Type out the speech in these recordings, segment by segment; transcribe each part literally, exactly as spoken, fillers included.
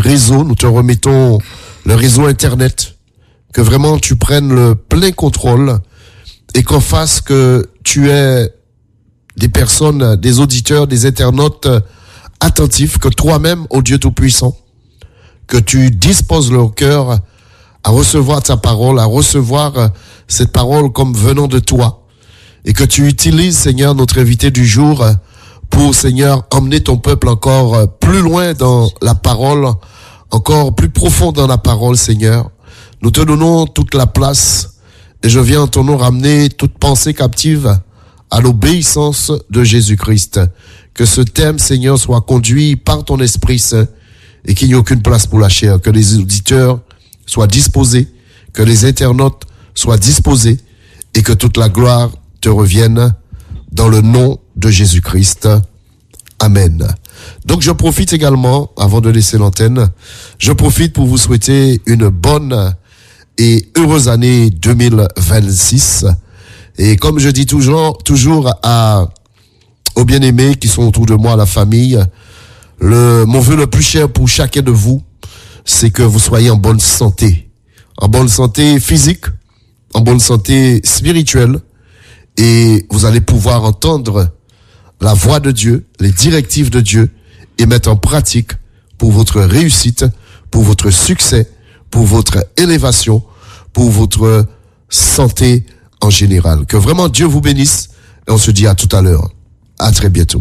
réseau. Nous te remettons le réseau Internet. Que vraiment tu prennes le plein contrôle et qu'en fasse que tu aies des personnes, des auditeurs, des internautes attentifs, que toi-même, ô Dieu Tout-Puissant, que tu disposes leur cœur à recevoir ta parole, à recevoir cette parole comme venant de toi. Et que tu utilises, Seigneur, notre invité du jour pour, Seigneur, emmener ton peuple encore plus loin dans la parole, encore plus profond dans la parole, Seigneur. Nous te donnons toute la place et je viens en ton nom ramener toute pensée captive à l'obéissance de Jésus-Christ. Que ce thème, Seigneur, soit conduit par ton Esprit Saint et qu'il n'y ait aucune place pour la chair. Que les auditeurs soient disposés, que les internautes soient disposés et que toute la gloire te revienne dans le nom de Jésus-Christ. Amen. Donc je profite également, avant de laisser l'antenne, je profite pour vous souhaiter une bonne et heureuse année deux mille vingt-six. Et comme je dis toujours, toujours à, aux bien-aimés qui sont autour de moi, à la famille, le, mon vœu le plus cher pour chacun de vous, c'est que vous soyez en bonne santé. En bonne santé physique, en bonne santé spirituelle, et vous allez pouvoir entendre la voix de Dieu, les directives de Dieu, et mettre en pratique pour votre réussite, pour votre succès, pour votre élévation, pour votre santé en général. Que vraiment Dieu vous bénisse, et on se dit à tout à l'heure. À très bientôt.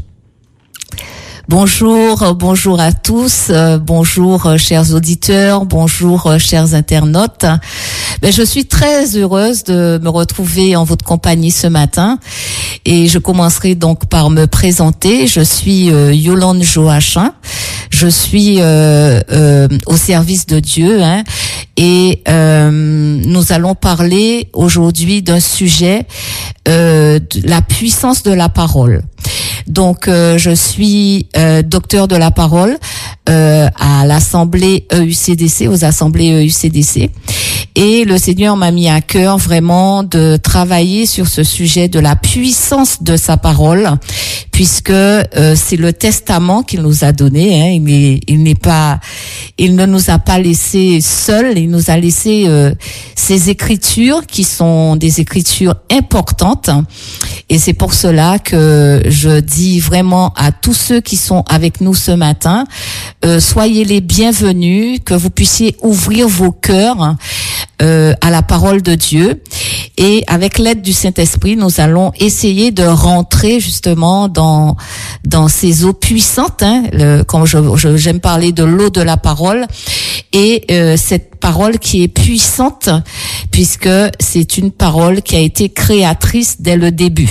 Bonjour, bonjour à tous, euh, bonjour euh, chers auditeurs, bonjour euh, chers internautes. Ben, je suis très heureuse de me retrouver en votre compagnie ce matin et je commencerai donc par me présenter. Je suis euh, Yolande Joachim, je suis euh, euh, au service de Dieu hein, et euh, nous allons parler aujourd'hui d'un sujet, euh, de la puissance de la parole. Donc, euh, je suis euh, docteur de la parole euh, à l'Assemblée E U C D C, aux Assemblées E U C D C. Et le Seigneur m'a mis à cœur vraiment de travailler sur ce sujet de la puissance de sa parole, puisque euh, c'est le testament qu'il nous a donné. Hein. Il n'est, il n'est pas, il ne nous a pas laissé seuls. Il nous a laissé euh, ces écritures qui sont des écritures importantes. Et c'est pour cela que je dis vraiment à tous ceux qui sont avec nous ce matin, euh, soyez les bienvenus, que vous puissiez ouvrir vos cœurs euh, à la parole de Dieu. Et avec l'aide du Saint-Esprit, nous allons essayer de rentrer justement dans dans ces eaux puissantes. Hein, le, quand je, je j'aime parler de l'eau de la parole et euh, cette parole qui est puissante puisque c'est une parole qui a été créatrice dès le début.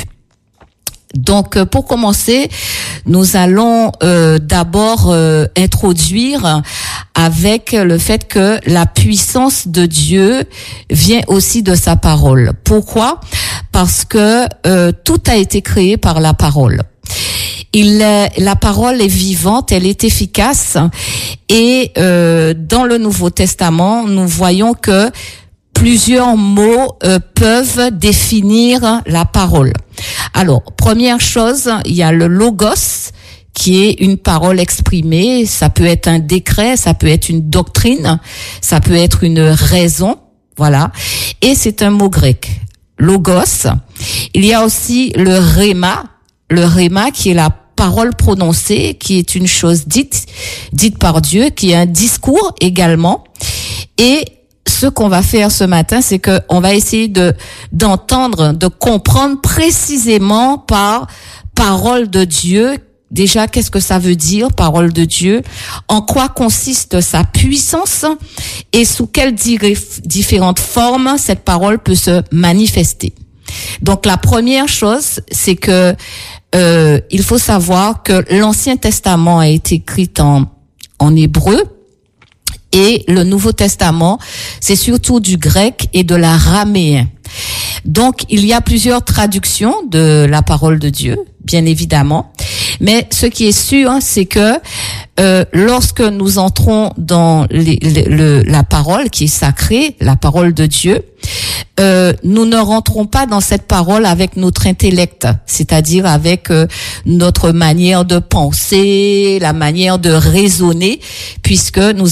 Donc, pour commencer, nous allons euh, d'abord euh, introduire avec le fait que la puissance de Dieu vient aussi de sa parole. Pourquoi ? Parce que euh, tout a été créé par la parole. Il est, la parole est vivante, elle est efficace, et euh, dans le Nouveau Testament, nous voyons que plusieurs mots euh, peuvent définir la parole. Alors, première chose, il y a le logos, qui est une parole exprimée. Ça peut être un décret, ça peut être une doctrine, ça peut être une raison, voilà. Et c'est un mot grec, logos. Il y a aussi le rhéma, le rhéma qui est la parole prononcée, qui est une chose dite, dite par Dieu, qui est un discours également. Et ce qu'on va faire ce matin, c'est que on va essayer de d'entendre, de comprendre précisément par parole de Dieu. Déjà, qu'est-ce que ça veut dire, parole de Dieu? En quoi consiste sa puissance? Et sous quelles différentes formes cette parole peut se manifester? Donc, la première chose, c'est que euh, il faut savoir que l'Ancien Testament a été écrit en en hébreu. Et le Nouveau Testament, c'est surtout du grec et de l'araméen. Donc, il y a plusieurs traductions de la parole de Dieu, bien évidemment. Mais ce qui est sûr, c'est que euh, lorsque nous entrons dans les, les, le, la parole qui est sacrée, la parole de Dieu, euh, nous ne rentrons pas dans cette parole avec notre intellect, c'est-à-dire avec euh, notre manière de penser, la manière de raisonner, puisque nous